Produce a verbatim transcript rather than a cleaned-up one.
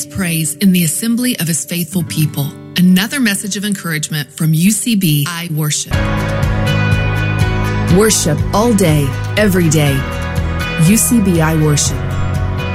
praise in the assembly of his faithful people. Another message of encouragement from U C B I Worship. Worship all day, every day. U C B I Worship.